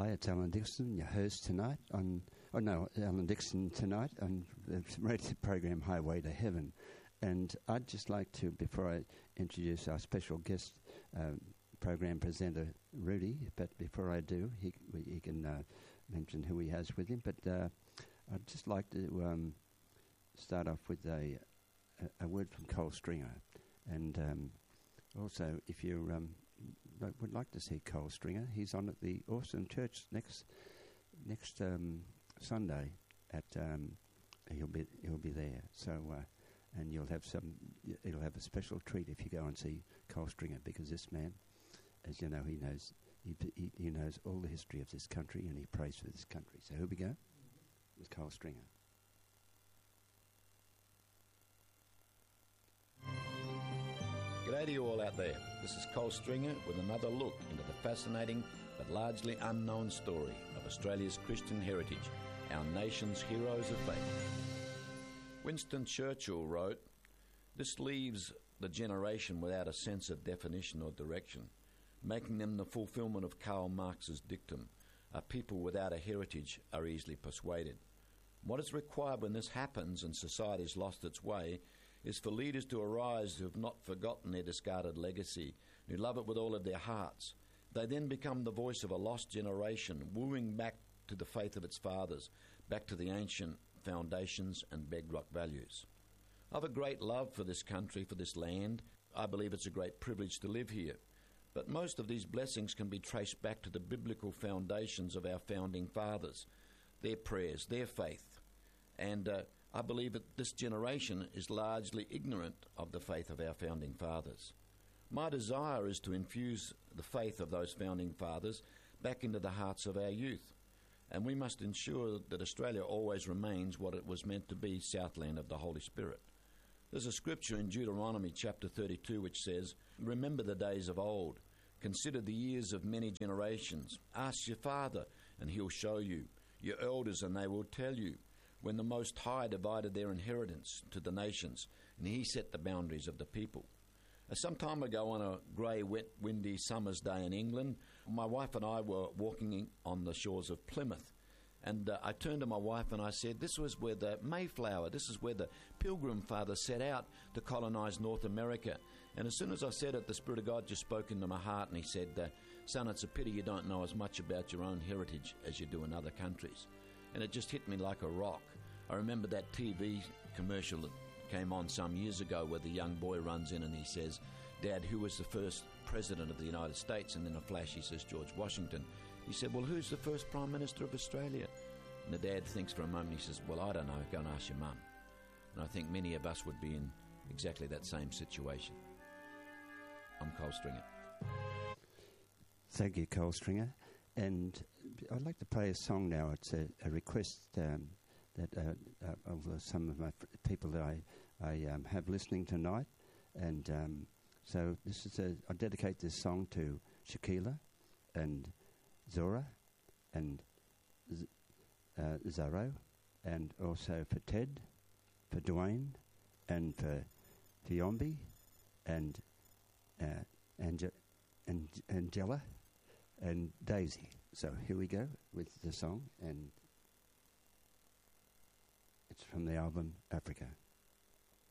Hi, it's Alan Dixon, your host tonight Alan Dixon tonight on the radio program Highway to Heaven. And I'd just like to, before I introduce our special guest program presenter, Rudy, but before I do, he can mention who he has with him. But I'd just like to start off with a word from Cole Stringer. And also, if you would like to see Cole Stringer, he's on at the Awesome Church next Sunday. He'll be there. So and you'll have a special treat if you go and see Cole Stringer, because this man, as you know, he knows all the history of this country, and he prays for this country. So here we go with Cole Stringer. G'day to you all out there. This is Cole Stringer with another look into the fascinating but largely unknown story of Australia's Christian heritage, our nation's heroes of faith. Winston Churchill wrote, "This leaves the generation without a sense of definition or direction, making them the fulfillment of Karl Marx's dictum, a people without a heritage are easily persuaded." What is required when this happens and society's lost its way is for leaders to arise who have not forgotten their discarded legacy, who love it with all of their hearts. They then become the voice of a lost generation, wooing back to the faith of its fathers, back to the ancient foundations and bedrock values. I have a great love for this country, for this land. I believe it's a great privilege to live here. But most of these blessings can be traced back to the biblical foundations of our founding fathers, their prayers, their faith. And I believe that this generation is largely ignorant of the faith of our founding fathers. My desire is to infuse the faith of those founding fathers back into the hearts of our youth. And we must ensure that Australia always remains what it was meant to be, Southland of the Holy Spirit. There's a scripture in Deuteronomy chapter 32 which says, "Remember the days of old. Consider the years of many generations. Ask your father, and he'll show you. Your elders, and they will tell you. When the Most High divided their inheritance to the nations, and he set the boundaries of the people." Some time ago, on a grey, wet, windy summer's day in England, my wife and I were walking on the shores of Plymouth. And I turned to my wife and I said, this was where the Mayflower, this is where the Pilgrim Fathers set out to colonise North America. And as soon as I said it, the Spirit of God just spoke into my heart, and he said, "Son, it's a pity you don't know as much about your own heritage as you do in other countries." And it just hit me like a rock. I remember that TV commercial that came on some years ago where the young boy runs in and he says, "Dad, who was the first president of the United States?" And in a flash he says, "George Washington." He said, "Well, who's the first Prime Minister of Australia?" And the dad thinks for a moment. He says, "Well, I don't know. Go and ask your mum." And I think many of us would be in exactly that same situation. I'm Cole Stringer. Thank you, Cole Stringer. And I'd like to play a song now. It's a request that of some of my people that I have listening tonight. And so this is I dedicate this song to Shaquila and Zora and Zaro, and also for Ted, for Dwayne, and for Yombi, and Angela, and Daisy. So here we go with the song, and it's from the album Africa.